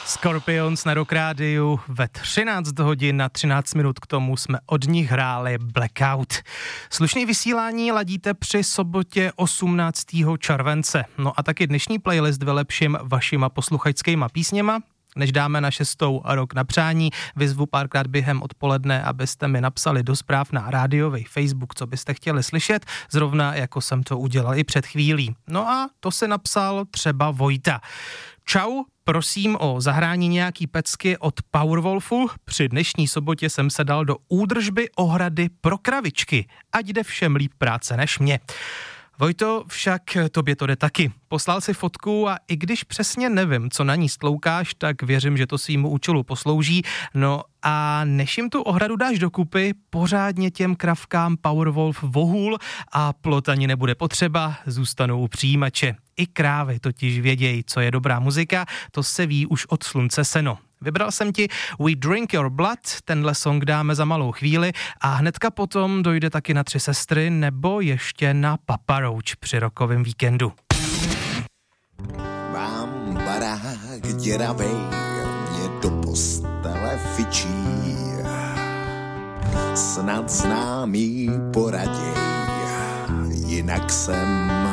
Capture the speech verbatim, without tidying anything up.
Scorpions na Rock Rádiu ve třináct hodin na třináct minut, k tomu jsme od nich hráli Blackout. Slušný vysílání ladíte při sobotě osmnáctého července. No a taky dnešní playlist vylepším vašima posluchačskýma písněma. Než dáme na šestou rok na přání, vyzvu párkrát během odpoledne, abyste mi napsali do zpráv na rádiový Facebook, co byste chtěli slyšet, zrovna jako jsem to udělal i před chvílí. No a to se napsal třeba Vojta. Čau, prosím o zahrání nějaký pecky od Powerwolfu. Při dnešní sobotě jsem se dal do údržby ohrady pro kravičky. Ať jde všem líp práce než mě. Vojto, však tobě to jde taky. Poslal si fotku a i když přesně nevím, co na ní stloukáš, tak věřím, že to svýmu účelu poslouží. No a než jim tu ohradu dáš dokupy, pořádně těm kravkám Powerwolf vohůl a plot ani nebude potřeba, zůstanou u přijímače. I krávy totiž vědějí, co je dobrá muzika, to se ví už od slunce seno. Vybral jsem ti We Drink Your Blood, tenhle song dáme za malou chvíli a hnedka potom dojde taky na Tři sestry nebo ještě na Papa Roach při rokovém víkendu. Mám barák děravej, mě do postele fičí, snad známý poraděj, jinak jsem